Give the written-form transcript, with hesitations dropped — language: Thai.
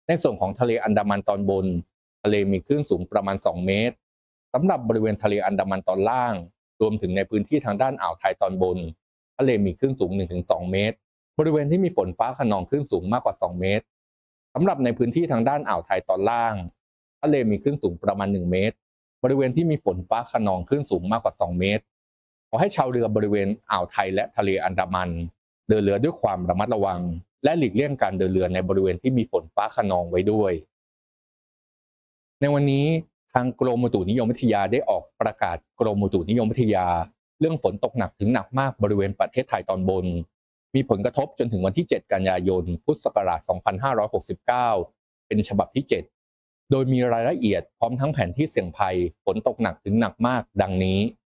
ในส่วนของทะเลอันดามันตอนบนทะเลมีคลื่นสูงประมาณ2เมตรสำหรับบริเวณทะเลอันดามันตอนล่างรวมถึงในพื้นที่ทางด้านอ่าวไทยตอนบนทะเลมีคลื่นสูง 1-2 เมตรบริเวณที่มีฝนฟ้าคะนองคลื่นสูงมากกว่า2เมตรสำหรับในพื้นที่ทางด้านอ่าวไทยตอนล่างทะเลมีคลื่นสูงประมาณ1เมตรบริเวณที่มีฝนฟ้าคะนองคลื่นสูงมากกว่า2เมตรขอให้ชาวเรือบริเวณอ่าวไทยและทะเลอันดามันเดินเรือด้วยความระมัดระวังและหลีกเลี่ยงการเดินเรือในบริเวณที่มีฝนฟ้าคะนองไว้ด้วยในวันนี้ทางกรมอุตุนิยมวิทยาได้ออกประกาศกรมอุตุนิยมวิทยาเรื่องฝนตกหนักถึงหนักมากบริเวณประเทศไทยตอนบนมีผลกระทบจนถึงวันที่7กันยายนพุทธศักราช2569เป็นฉบับที่7โดยมีรายละเอียดพร้อมทั้งแผนที่เสี่ยงภัยฝนตกหนักถึงหนักมากดังนี้